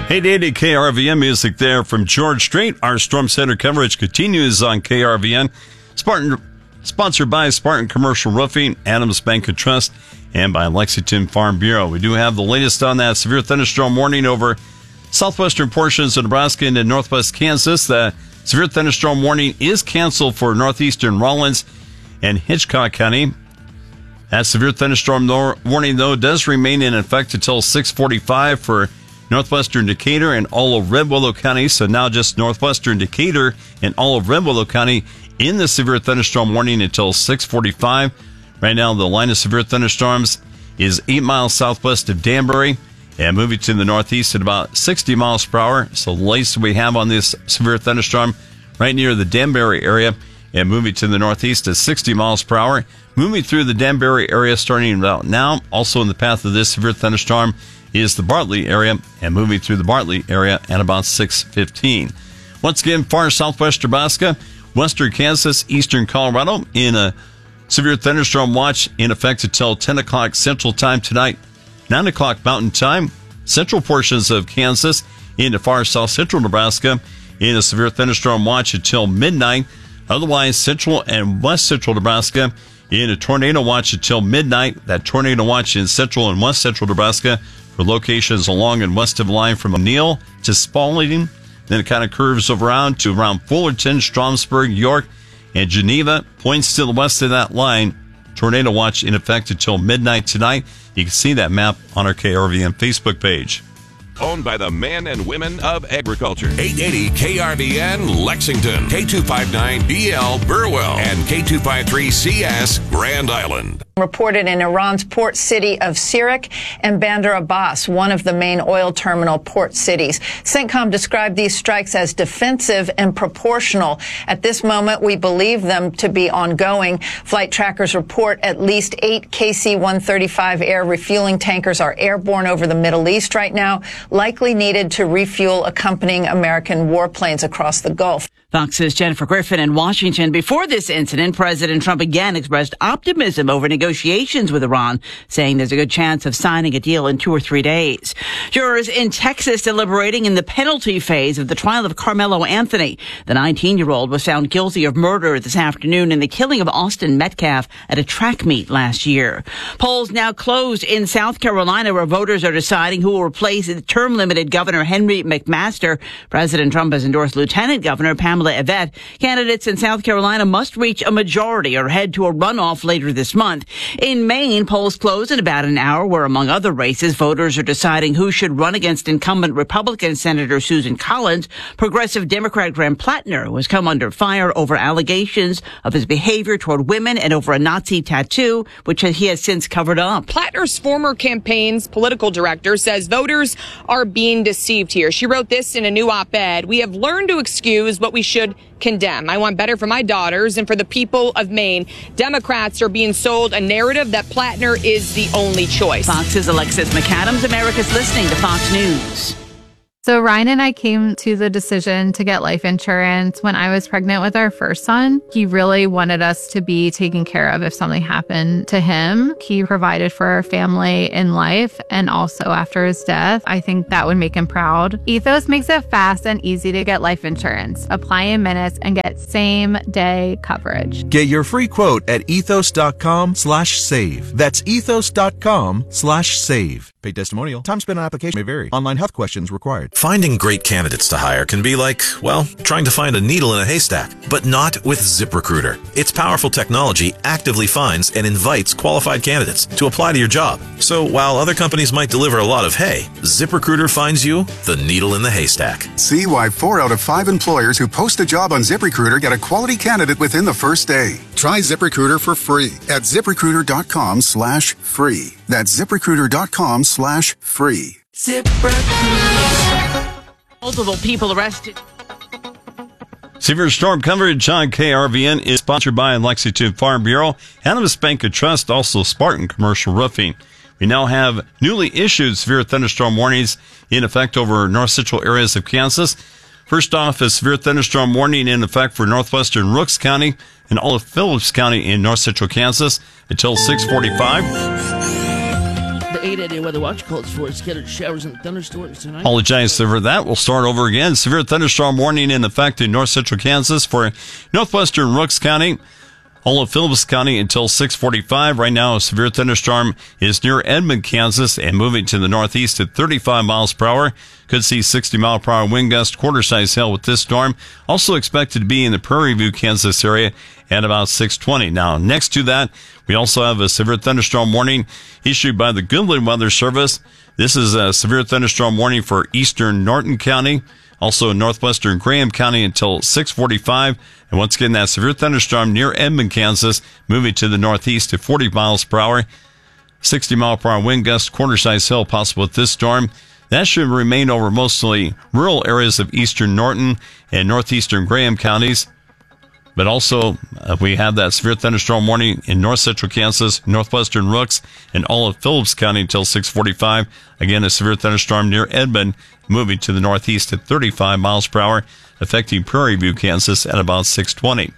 880 KRVN music there from George Strait. Our Storm Center coverage continues on KRVN. Sponsored by Spartan Commercial Roofing, Adams Bank and Trust, and by Lexington Farm Bureau. We do have the latest on that severe thunderstorm warning over southwestern portions of Nebraska and northwest Kansas. The severe thunderstorm warning is canceled for northeastern Rawlins and Hitchcock County. That severe thunderstorm warning, though, does remain in effect until 6:45 for northwestern Decatur and all of Red Willow County. So now just northwestern Decatur and all of Red Willow County in the severe thunderstorm warning until 6:45. Right now, the line of severe thunderstorms is 8 miles southwest of Danbury and moving to the northeast at about 60 miles per hour. So the latest we have on this severe thunderstorm right near the Danbury area and moving to the northeast at 60 miles per hour. Moving through the Danbury area starting about now. Also in the path of this severe thunderstorm is the Bartley area and moving through the Bartley area at about 6:15. Once again, far southwest Nebraska, western Kansas, eastern Colorado in a severe thunderstorm watch in effect until 10 o'clock Central Time tonight, 9 o'clock Mountain Time. Central portions of Kansas into far south central Nebraska in a severe thunderstorm watch until midnight. Otherwise, central and west central Nebraska in a tornado watch until midnight. That tornado watch in central and west central Nebraska for locations along and west of the line from O'Neill to Spalding. Then it kind of curves around to around Fullerton, Stromsburg, York, and Geneva. Points to the west of that line. Tornado watch in effect until midnight tonight. You can see that map on our KRVN Facebook page. Owned by the men and women of agriculture. 880 KRVN Lexington, K259BL Burwell, and K253CS Grand Island. Reported in Iran's port city of Sirak and Bandar Abbas, one of the main oil terminal port cities. CENTCOM described these strikes as defensive and proportional. At this moment, we believe them to be ongoing. Flight trackers report at least 8 KC-135 air refueling tankers are airborne over the Middle East right now, likely needed to refuel accompanying American warplanes across the Gulf. Fox's Jennifer Griffin in Washington. Before this incident, President Trump again expressed optimism over negotiations with Iran, saying there's a good chance of signing a deal in 2 or 3 days. Jurors in Texas deliberating in the penalty phase of the trial of Carmelo Anthony. The 19-year-old was found guilty of murder this afternoon in the killing of Austin Metcalf at a track meet last year. Polls now closed in South Carolina, where voters are deciding who will replace term-limited Governor Henry McMaster. President Trump has endorsed Lieutenant Governor Pamela Yvette. Candidates in South Carolina must reach a majority or head to a runoff later this month. In Maine, polls close in about an hour, where, among other races, voters are deciding who should run against incumbent Republican Senator Susan Collins. Progressive Democrat Graham Plattner has come under fire over allegations of his behavior toward women and over a Nazi tattoo, which he has since covered up. Plattner's former campaign's political director says voters are being deceived here. She wrote this in a new op-ed. "We have learned to excuse what we should condemn. I want better for my daughters and for the people of Maine. Democrats are being sold a narrative that Plattner is the only choice." Fox's Alexis McAdams. America's listening to Fox News. So Ryan and I came to the decision to get life insurance when I was pregnant with our first son. He really wanted us to be taken care of if something happened to him. He provided for our family in life and also after his death. I think that would make him proud. Ethos makes it fast and easy to get life insurance. Apply in minutes and get same-day coverage. Get your free quote at ethos.com/save. That's ethos.com/save. Paid testimonial. Time spent on application may vary. Online health questions required. Finding great candidates to hire can be like, well, trying to find a needle in a haystack, but not with ZipRecruiter. Its powerful technology actively finds and invites qualified candidates to apply to your job. So while other companies might deliver a lot of hay, ZipRecruiter finds you the needle in the haystack. See why 4 out of 5 employers who post a job on ZipRecruiter get a quality candidate within the first day. Try ZipRecruiter for free at ZipRecruiter.com/free. That's ZipRecruiter.com/free. Multiple people arrested. Severe storm coverage on KRVN is sponsored by Lexington Farm Bureau, Adams Bank and Trust, also Spartan Commercial Roofing. We now have newly issued severe thunderstorm warnings in effect over north central areas of Kansas. First off, a severe thunderstorm warning in effect for northwestern Rooks County and all of Phillips County in north central Kansas until 6:45. The 880 Weather Watch calls for scattered showers and thunderstorms tonight. Apologize for that. We'll start over again. Severe thunderstorm warning in effect in north central Kansas for northwestern Rooks County, all of Phillips County until 6:45. Right now, a severe thunderstorm is near Edmond, Kansas, and moving to the northeast at 35 miles per hour. Could see 60-mile-per-hour wind gust, quarter-size hail with this storm. Also expected to be in the Prairie View, Kansas area at about 6:20. Now, next to that, we also have a severe thunderstorm warning issued by the Goodland Weather Service. This is a severe thunderstorm warning for eastern Norton County, also northwestern Graham County until 6:45. And once again, that severe thunderstorm near Edmond, Kansas, moving to the northeast at 40 miles per hour. 60-mile-per-hour wind gust, quarter-size hail possible with this storm. That should remain over mostly rural areas of eastern Norton and northeastern Graham counties. But also, we have that severe thunderstorm warning in north central Kansas, northwestern Rooks, and all of Phillips County until 6:45. Again, a severe thunderstorm near Edmond, moving to the northeast at 35 miles per hour, affecting Prairie View, Kansas at about 6:20.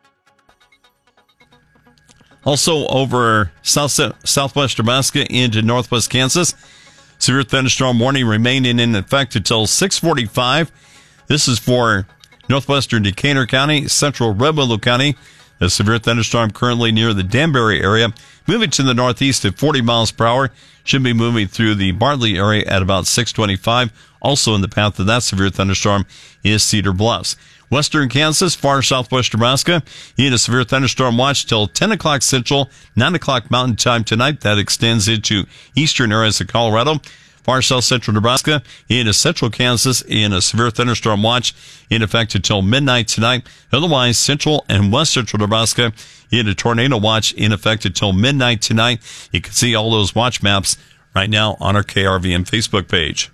Also over southwest Nebraska into northwest Kansas, severe thunderstorm warning remaining in effect until 6:45. This is for northwestern Decatur County, central Red Willow County. A severe thunderstorm currently near the Danbury area, moving to the northeast at 40 miles per hour. Should be moving through the Bartley area at about 6:25. Also in the path of that severe thunderstorm is Cedar Bluffs. Western Kansas, far southwest Nebraska, in a severe thunderstorm watch till 10 o'clock Central, 9 o'clock Mountain Time tonight. That extends into eastern areas of Colorado. Far south central Nebraska, into central Kansas, in a severe thunderstorm watch in effect until midnight tonight. Otherwise, central and west central Nebraska, in a tornado watch in effect until midnight tonight. You can see all those watch maps right now on our KRVN Facebook page.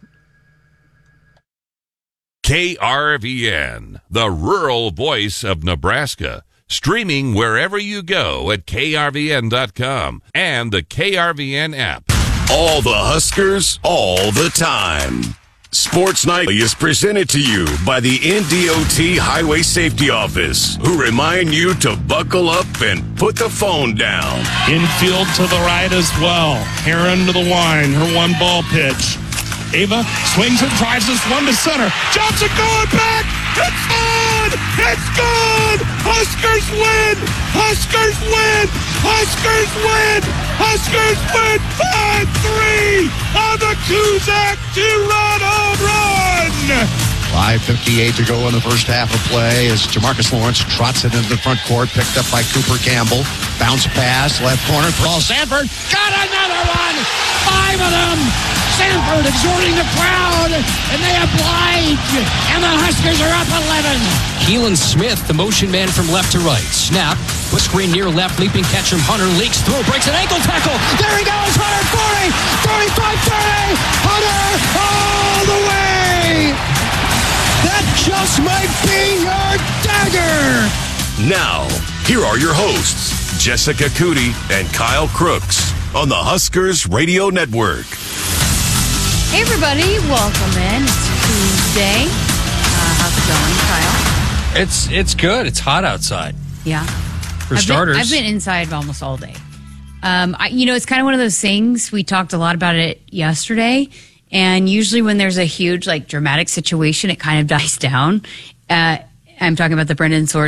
KRVN, the rural voice of Nebraska. Streaming wherever you go at krvn.com and the KRVN app. All the Huskers, all the time. Sports Night is presented to you by the NDOT Highway Safety Office, who remind you to buckle up and put the phone down. Infield to the right as well. Heron to the line, her one ball pitch. Ava swings and drives this one to center. Johnson going back. It's good. It's good. Huskers win. Huskers win. Huskers win. Huskers win 5-3 on the Kuzak two-run home run. 5:58 to go in the first half of play as Jamarcus Lawrence trots it into the front court, picked up by Cooper Campbell. Bounce pass, left corner, Paul Sanford. Got another one! 5 of them! Sanford exhorting the crowd, and they oblige, and the Huskers are up 11. Keelan Smith, the motion man from left to right. Snap, put screen near left, leaping catch from Hunter, leaks through, breaks an ankle tackle. There he goes, Hunter, 40, 35-30, Hunter all the way! That just might be your dagger! Now, here are your hosts, Jessica Cootie and Kyle Crooks on the Huskers Radio Network. Hey everybody, welcome in. It's Tuesday. How's it going, Kyle? It's good. It's hot outside. Yeah. For starters. I've been inside almost all day. It's kind of one of those things. We talked a lot about it yesterday. And usually when there's a huge, dramatic situation, it kind of dies down. I'm talking about the Brendan Soares